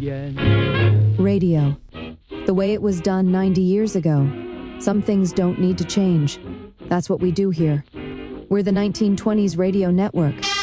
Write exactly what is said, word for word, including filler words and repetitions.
again. Radio. The way it was done ninety years ago. Some things don't need to change. That's what we do here. We're the nineteen twenties Radio Network.